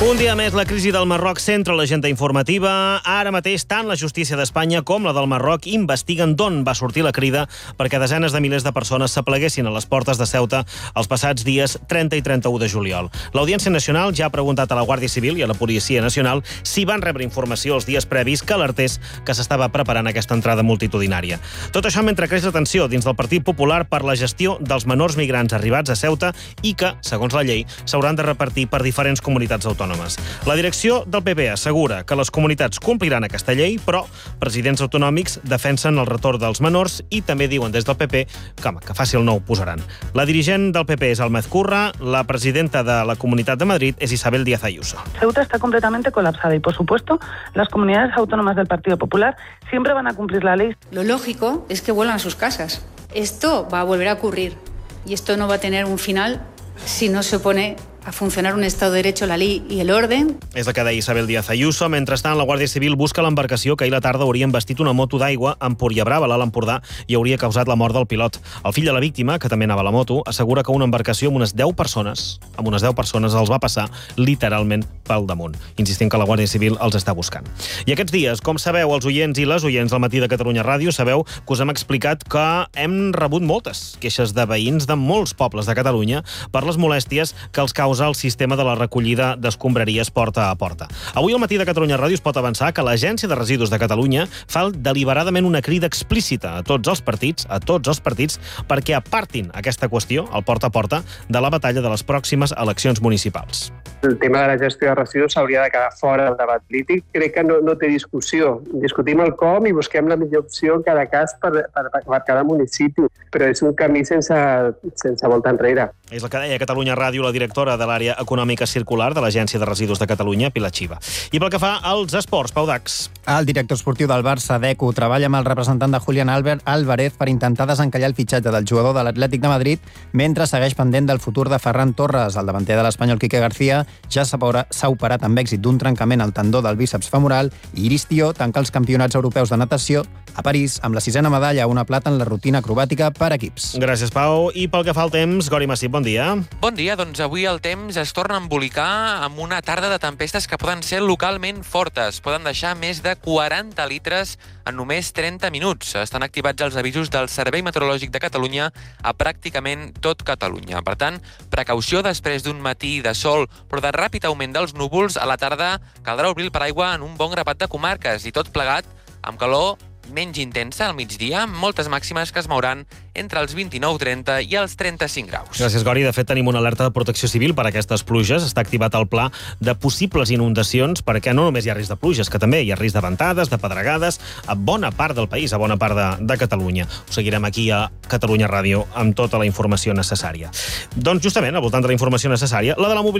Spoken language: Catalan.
Un dia més, la crisi del Marroc centra l'agenda informativa. Ara mateix, tant la justícia d'Espanya com la del Marroc investiguen d'on va sortir la crida perquè desenes de milers de persones s'apleguessin a les portes de Ceuta els passats dies 30 i 31 de juliol. L'Audiència Nacional ja ha preguntat a la Guàrdia Civil i a la Policia Nacional si van rebre informació els dies previs que alertés que s'estava preparant aquesta entrada multitudinària. Tot això mentre creix la tensió dins del Partit Popular per la gestió dels menors migrants arribats a Ceuta i que, segons la llei, s'hauran de repartir per diferents comunitats autònomes. La direcció del PP assegura que les comunitats compliran aquesta llei, però presidents autonòmics defensen el retorn dels menors i també diuen des del PP que fàcil no ho posaran. La dirigent del PP és Alma Ezcurra, la presidenta de la Comunitat de Madrid és Isabel Díaz Ayuso. Ceuta está completamente colapsada y, por supuesto, las comunidades autónomas del Partido Popular siempre van a cumplir la ley. Lo lógico es que vuelvan a sus casas. Esto va a volver a ocurrir y esto no va a tener un final si no se pone a funcionar un Estado de Derecho, la ley y el orden. És el que deia Isabel Díaz Ayuso. Mentrestant, la Guàrdia Civil busca l'embarcació que ahir la tarda hauria embestit una moto d'aigua a Empuriabrava, a l'Alt Empordà, i hauria causat la mort del pilot. El fill de la víctima, que també anava a la moto, assegura que una embarcació amb unes 10 persones els va passar literalment pel damunt, insistint que la Guàrdia Civil els està buscant. I aquests dies, com sabeu, els oients i les oients del Matí de Catalunya Ràdio, sabeu que us hem explicat que hem rebut moltes queixes de veïns de molts pobles de Catalunya per les molèsties que els causa el sistema de la recollida d'escombraries porta a porta. Avui al Matí de Catalunya Ràdio es pot avançar que l'Agència de Residus de Catalunya fa deliberadament una crida explícita a tots els partits, perquè apartin aquesta qüestió, el porta a porta, de la batalla de les pròximes eleccions municipals. El tema de la gestió de residus s'hauria de quedar fora del debat polític. Crec que no té discussió. Discutim el com i busquem la millor opció en cada cas per cada municipi, però és un camí sense volta enrere. És el que deia a Catalunya Ràdio la directora de l'àrea econòmica circular de l'Agència de Residus de Catalunya, Pilar Xiva. I pel que fa als esports, Pau Dax. El director esportiu del Barça, Deco, treballa amb el representant de Julián Álvarez per intentar desencallar el fitxatge del jugador de l'Atlètic de Madrid mentre segueix pendent del futur de Ferran Torres. El davanter de l'espanyol Quique García ja s'ha operat amb èxit d'un trencament al tendó del bíceps femoral i Iris Tió tanca els campionats europeus de natació a París amb la 6a medalla, una plata en la rutina acrobàtica per equips. Gràcies, Pau. I pel que fa al temps, Gori Massip, bon dia. Bon dia, doncs avui el temps es torna a embolicar amb una tarda de tempestes que poden ser localment fortes. Poden deixar més de 40 litres en només 30 minuts. Estan activats els avisos del Servei Meteorològic de Catalunya a pràcticament tot Catalunya. Per tant, precaució després d'un matí de sol, però de ràpid augment dels núvols. A la tarda caldrà obrir el paraigua en un bon grapat de comarques i tot plegat amb calor menys intensa al migdia, amb moltes màximes que es mouran entre els 29, 30 i els 35 graus. Gràcies, Gori. De fet, tenim una alerta de protecció civil per a aquestes pluges. Està activat el pla de possibles inundacions, perquè no només hi ha risc de pluges, que també hi ha risc de ventades, de pedregades, a bona part del país, a bona part de Catalunya. Ho seguirem aquí a Catalunya Ràdio amb tota la informació necessària. Doncs justament, al voltant de la informació necessària, la de la mobilitat